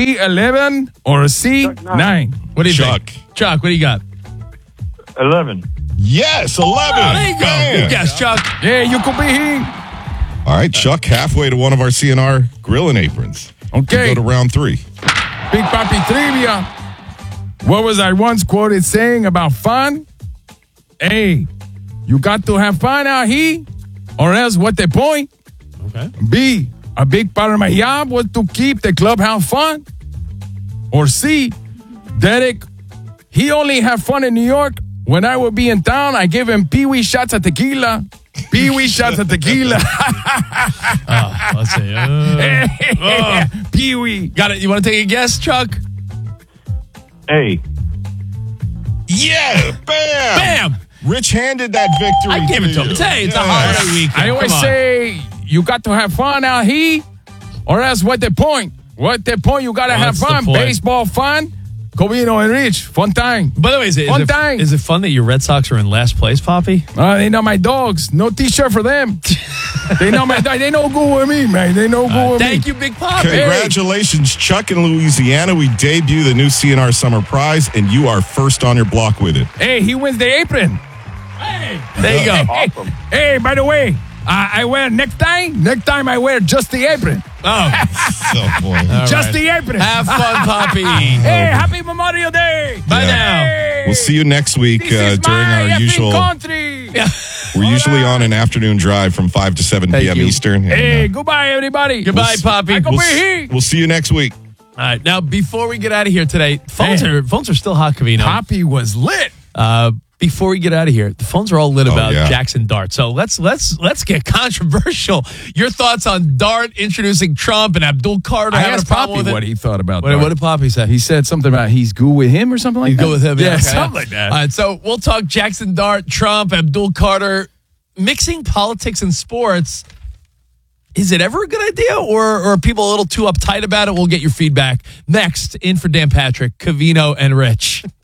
B, 11, or C, 9? What do you Chuck. think? Chuck, what do you got? 11. Yes, 11. Oh, there you go. Bam. Good guess, Chuck. Yeah, you could be he. All right, Chuck, halfway to one of our CNR grilling aprons. Okay. We go to round 3. Big Papi Trivia. What was I once quoted saying about fun? A, you got to have fun out here, or else what the point? Okay. B, a big part of my job was to keep the clubhouse fun. Or C, Derek, he only had fun in New York. When I would be in town, I give him pee-wee shots of tequila. Pee-wee shots of tequila. Let's see. Pee-wee. Got it. You want to take a guess, Chuck? A. Yeah, bam. Bam. Rich handed that victory. I gave it to him. Hey, it's a holiday weekend. I always Come on. say you got to have fun out here, or else what the point? What the point? You got to have What's the fun. point? Baseball fun. Covino and Rich. Fun time. By the way, is Fun time. it fun that your Red Sox are in last place, Poppy? They know my dogs. No T-shirt for them. They know they know good with me, man. They know good with me. Thank you, Big Poppy. Congratulations, Chuck in Louisiana. We debut the new CNR Summer Prize, and you are first on your block with it. Hey, he wins the apron. There you go. Awesome. Hey, by the way, I wear necktie. Next time I wear just the apron. Oh, So, boy. Just the apron. have fun, Poppy. Hey, happy Memorial Day. Bye Hey. We'll see you next week This is during my our effing usual. country. We're usually on an afternoon drive from 5 to 7 p.m. you. Eastern. and, Hey, goodbye, everybody. Goodbye, Poppy. I go we'll, be here. we'll see you next week. All right, now before we get out of here today, phones Man. are still hot, Covino. Poppy was lit. Before we get out of here, the phones are all lit about yeah. Jackson Dart. So let's get controversial. Your thoughts on Dart introducing Trump and Abdul Carter I having a asked problem Poppy with what it? he thought about What did Poppy say? He said something about he's good with him or something like You that. go with him, Yeah, okay. something like that. All right, so we'll talk Jackson Dart, Trump, Abdul Carter, mixing politics and sports. Is it ever a good idea, or are people a little too uptight about it? We'll get your feedback next. In for Dan Patrick, Covino, and Rich.